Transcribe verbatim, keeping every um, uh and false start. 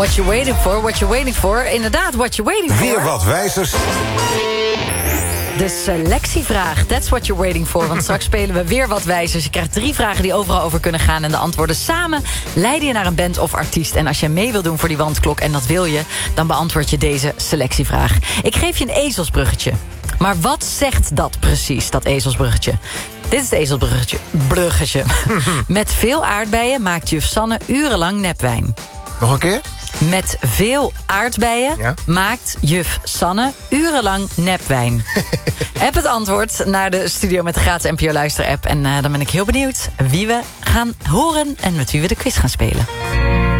What you waiting for, what you waiting for. Inderdaad, what you waiting for. Weer wat wijzers. De selectievraag, that's what you're waiting for. Want straks spelen we weer wat wijzers. Je krijgt drie vragen die overal over kunnen gaan. En de antwoorden samen leiden je naar een band of artiest. En als je mee wil doen voor die wandklok, en dat wil je, dan beantwoord je deze selectievraag. Ik geef je een ezelsbruggetje. Maar wat zegt dat precies, dat ezelsbruggetje? Dit is het ezelsbruggetje. Bruggetje. Met veel aardbeien maakt juf Sanne urenlang nepwijn. Nog een keer? Met veel aardbeien ja? maakt juf Sanne urenlang nepwijn. Heb het antwoord naar de studio met de gratis N P O Luister-app. En uh, dan ben ik heel benieuwd wie we gaan horen en met wie we de quiz gaan spelen.